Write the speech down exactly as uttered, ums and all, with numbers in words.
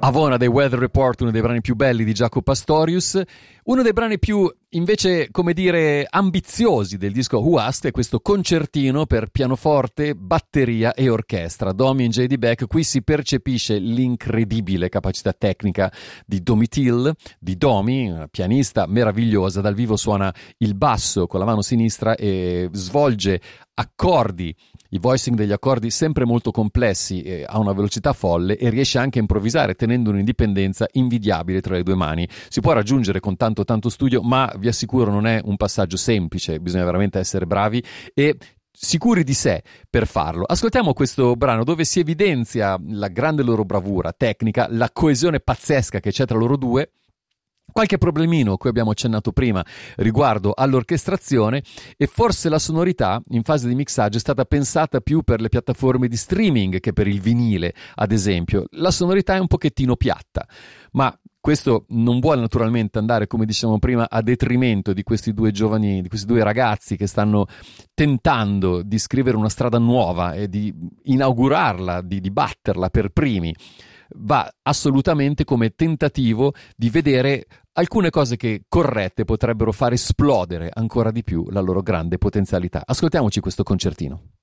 Avona dei Weather Report, uno dei brani più belli di Jaco Pastorius. Uno dei brani più, invece, come dire, ambiziosi del disco Who Asked è questo concertino per pianoforte, batteria e orchestra. Domi e J D Beck, qui si percepisce l'incredibile capacità tecnica di Domitil, di Domi, una pianista meravigliosa. Dal vivo suona il basso con la mano sinistra e svolge accordi, i voicing degli accordi sempre molto complessi, eh, a una velocità folle, e riesce anche a improvvisare tenendo un'indipendenza invidiabile tra le due mani. Si può raggiungere con tanto tanto studio, ma vi assicuro non è un passaggio semplice, bisogna veramente essere bravi e sicuri di sé per farlo. Ascoltiamo questo brano dove si evidenzia la grande loro bravura tecnica, la coesione pazzesca che c'è tra loro due. Qualche problemino, cui abbiamo accennato prima, riguardo all'orchestrazione, e forse la sonorità in fase di mixaggio è stata pensata più per le piattaforme di streaming che per il vinile, ad esempio. La sonorità è un pochettino piatta, ma questo non vuole naturalmente andare, come dicevamo prima, a detrimento di questi due giovani, di questi due ragazzi che stanno tentando di scrivere una strada nuova e di inaugurarla, di, di batterla per primi. Va assolutamente come tentativo di vedere alcune cose che, corrette, potrebbero far esplodere ancora di più la loro grande potenzialità. Ascoltiamoci questo concertino.